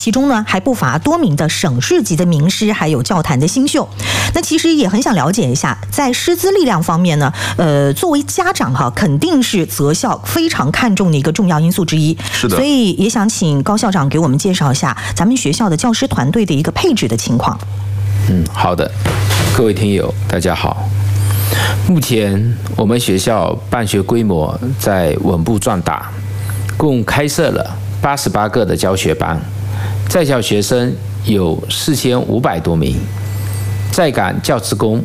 其中呢，还不乏多名的省市级的名师，还有教坛的新秀。那其实也很想了解一下，在师资力量方面呢，作为家长肯定是择校非常看重的一个重要因素之一。 是的。 所以也想请高校长给我们介绍一下咱们学校的教师团队的一个配置的情况。 好的，各位听友，大家好。目前我们学校办学规模在稳步壮大，共开设了88个的教学班。在校学生有4500多名，在岗教职工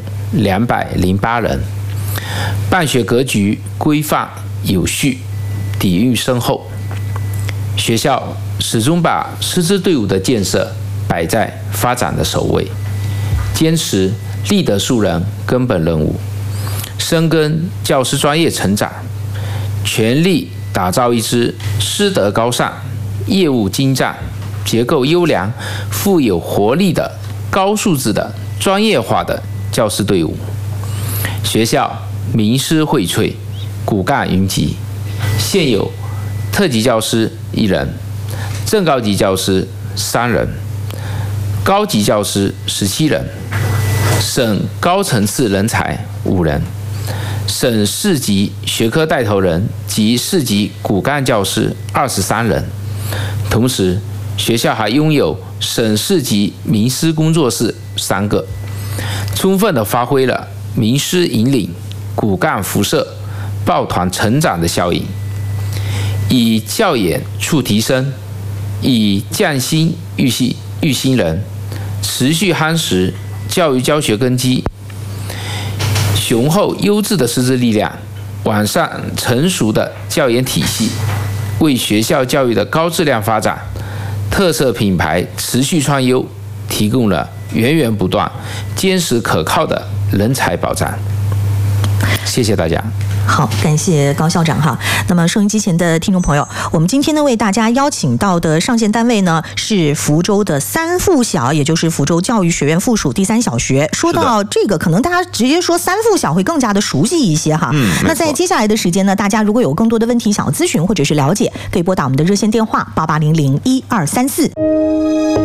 208人，办学格局规范有序，底蕴深厚。学校始终把师资队伍的建设摆在发展的首位，坚持立德树人根本任务，深耕教师专业成长，全力打造一支师德高尚、业务精湛、结构优良、富有活力的高素质的专业化的教师队伍。学校名师荟萃，骨干云集，现有特级教师1人，正高级教师3人，高级教师17人，省高层次人才5人，省市级学科带头人及市级骨干教师23人。同时，学校还拥有省市级名师工作室3个，充分地发挥了名师引领、骨干辐射、抱团成长的效应，以教研促提升，以匠心育新人，持续夯实教育教学根基，雄厚优质的师资力量，完善成熟的教研体系，为学校教育的高质量发展、特色品牌持续创优提供了源源不断、坚实可靠的人才保障。谢谢大家。 好，感谢高校长哈。那么收音机前的听众朋友，我们今天呢为大家邀请到的上线单位呢是福州的3附小，也就是福州教育学院附属第3小学。说到这个，可能大家直接说3附小会更加的熟悉一些哈。那在接下来的时间呢，大家如果有更多的问题想要咨询或者是了解，可以拨打我们的热线电话88001234。